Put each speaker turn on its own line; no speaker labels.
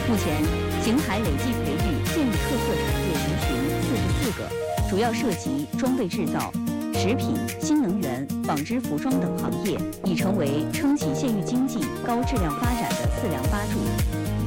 目前，邢台累计培育建议特色产业人群44个，主要涉及装备制造、食品、新能源、纺织服装等行业，已成为撑起县域经济高质量发展的4梁8柱。